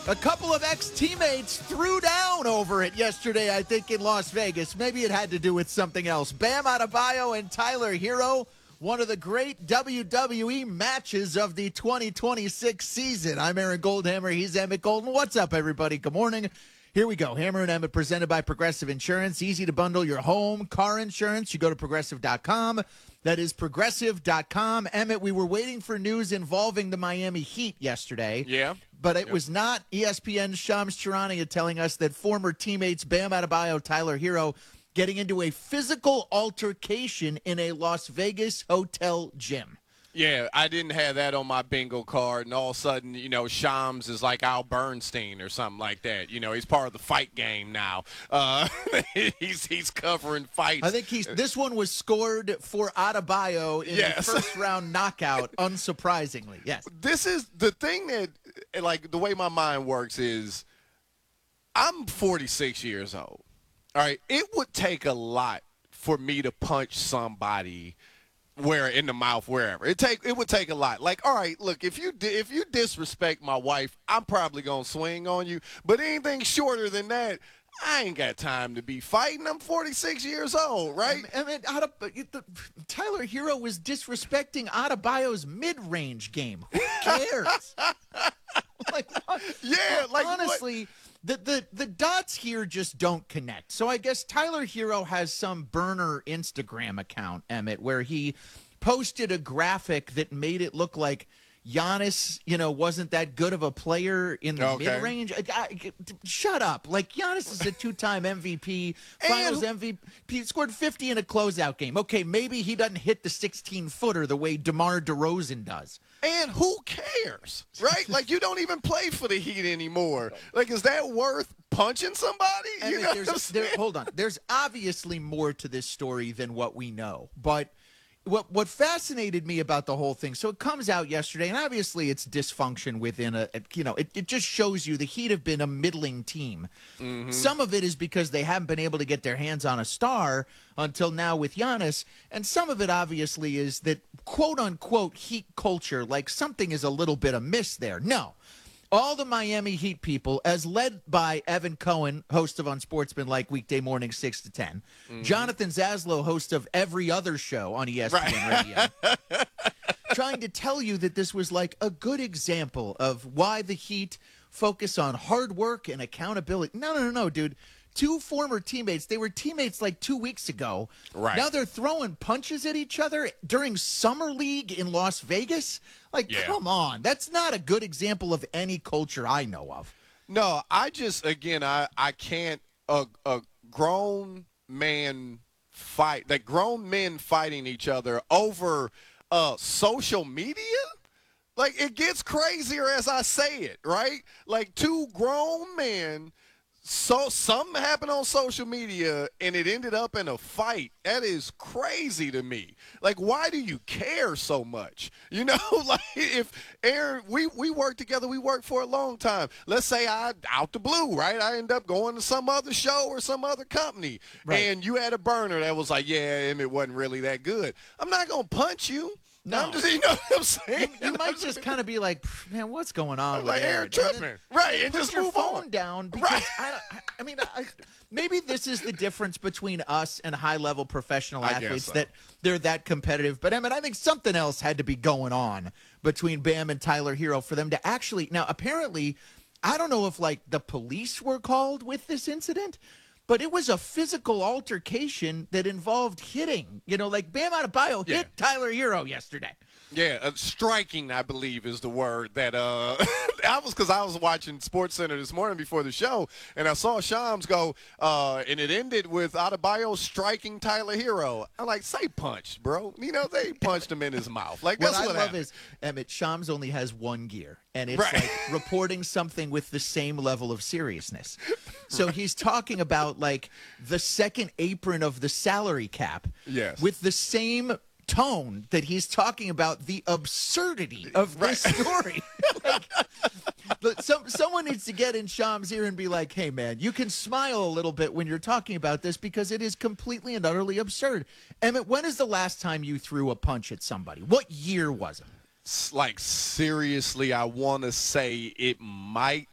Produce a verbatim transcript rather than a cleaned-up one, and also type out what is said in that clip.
A couple of ex-teammates threw down over it yesterday, I think, in Las Vegas. Maybe it had to do with something else. Bam Adebayo and Tyler Hero, one of the great W W E matches of the twenty twenty-six season. I'm Aaron Goldhammer. He's Emmett Golden. What's up, everybody? Good morning. Here we go. Hammer and Emmett presented by Progressive Insurance. Easy to bundle your home, car insurance. You go to progressive dot com. That is progressive dot com. Emmett, we were waiting for news involving the Miami Heat yesterday. Yeah. But it yep. was not E S P N's Shams Charania telling us that former teammates Bam Adebayo, Tyler Hero, getting into a physical altercation in a Las Vegas hotel gym. Yeah, I didn't have that on my bingo card, and all of a sudden, you know, Shams is like Al Bernstein or something like that. You know, he's part of the fight game now. Uh, he's he's covering fights. I think he's. This one was scored for Adebayo in yes. the first round knockout, unsurprisingly. Yes. This is the thing that, like, the way my mind works is I'm forty-six years old. All right, it would take a lot for me to punch somebody where in the mouth, wherever. It take it would take a lot. Like, all right, look, if you di- if you disrespect my wife, I'm probably gonna swing on you. But anything shorter than that, I ain't got time to be fighting. I'm forty-six years old, right? I mean, Ade- the, Tyler Hero was disrespecting Adebayo's mid-range game. Who cares? like, yeah, like honestly. What? The, the the dots here just don't connect. So I guess Tyler Hero has some burner Instagram account, Emmett, where he posted a graphic that made it look like Giannis, you know, wasn't that good of a player in the okay. mid-range. I, I, shut up. Like, Giannis is a two-time M V P, Finals and, M V P, scored fifty in a closeout game. Okay, maybe he doesn't hit the sixteen-footer the way DeMar DeRozan does. And who cares, right? Like, you don't even play for the Heat anymore. Like, is that worth punching somebody? I You mean, know there's, what I'm there, saying? hold on. There's obviously more to this story than what we know. But what what fascinated me about the whole thing, so it comes out yesterday, and obviously it's dysfunction within a, a you know, it, it just shows you the Heat have been a middling team. Mm-hmm. Some of it is because they haven't been able to get their hands on a star until now with Giannis, and some of it obviously is that quote-unquote Heat culture, like something is a little bit amiss there. No. All the Miami Heat people, as led by Evan Cohen, host of Unsportsmanlike weekday morning six to ten, mm-hmm. Jonathan Zaslow, host of every other show on E S P N right. Radio, trying to tell you that this was like a good example of why the Heat focus on hard work and accountability. No, no, no, no, dude. Two former teammates, they were teammates like two weeks ago. Right. Now they're throwing punches at each other during Summer League in Las Vegas. Like, yeah. come on. That's not a good example of any culture I know of. No, I just, again, I, I can't, a, a grown man fight, like grown men fighting each other over uh, social media? Like, it gets crazier as I say it, right? Like, two grown men. So something happened on social media and it ended up in a fight. That is crazy to me. Like, why do you care so much? You know, like if Aaron, we, we worked together, we worked for a long time. Let's say I, out the blue, right? I end up going to some other show or some other company. Right. And you had a burner that was like, yeah, it wasn't really that good. I'm not going to punch you. No, I'm just, you know what I'm saying? You, you might just kind of be like, man, what's going on with like Aaron Trippman, right? And put just your move phone on. down because right. I, don't, I mean, I, maybe this is the difference between us and high-level professional I athletes so. that they're that competitive. But I mean, I think something else had to be going on between Bam and Tyler Hero for them to actually. Now, apparently, I don't know if like the police were called with this incident. But it was a physical altercation that involved hitting. You know, like Bam Adebayo yeah. hit Tyler Hero yesterday. Yeah, uh, striking, I believe, is the word that uh, I was because I was watching SportsCenter this morning before the show, and I saw Shams go, uh, and it ended with Adebayo striking Tyler Hero. I'm like, say punch, bro. You know, they punched him in his mouth. Like that's what what I love happened. is Emmett Shams only has one gear, and it's right. like reporting something with the same level of seriousness. So right. he's talking about like the second apron of the salary cap, yes, with the same tone that he's talking about the absurdity of this right. story. like, look, some, someone needs to get in Shams' ear and be like, hey, man, you can smile a little bit when you're talking about this because it is completely and utterly absurd. Emmett, when is the last time you threw a punch at somebody? What year was it? Like, seriously, I want to say it might